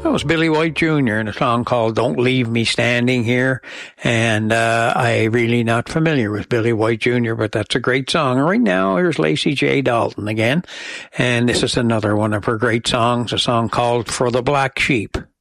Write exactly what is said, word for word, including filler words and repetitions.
That was Billy White Junior in a song called Don't Leave Me Standing Here. And uh, I really not familiar with Billy White Junior, but that's a great song. Right now, here's Lacey J. Dalton again. And this is another one of her great songs, a song called For the Black Sheep.